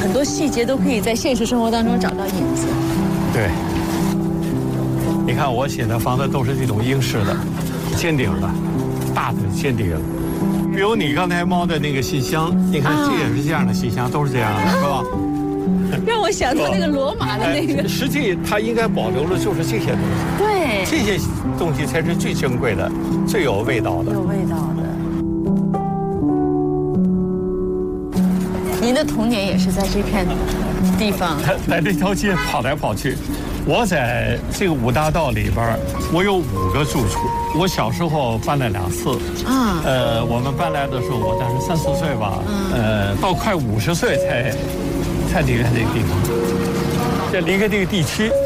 很多细节都可以在现实生活当中找到影子。 对，你看我写的房子都是这种英式的，尖顶的，大的尖顶。比如你刚才猫的那个信箱，你看这也是这样的信箱，都是这样的，是吧？ 让我想到那个罗马的那个。 实际它应该保留的就是这些东西。 对， 这些东西才是最珍贵的，最有味道的。 有味道的。您的童年也是在这片地方， 在这条街跑来跑去。我在这个五大道里边，我有5个住处。我小时候搬了2次。我们搬来的时候，我当时3、4岁吧。到快50岁才离开这个地方，这离开这个地区。